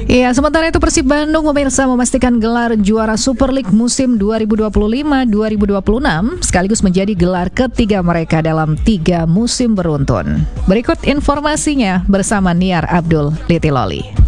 Iya, sementara itu Persib Bandung pemirsa memastikan gelar juara Super League musim 2025-2026 sekaligus menjadi gelar ketiga mereka dalam 3 musim beruntun. Berikut informasinya bersama Niar Abdul Litiloli.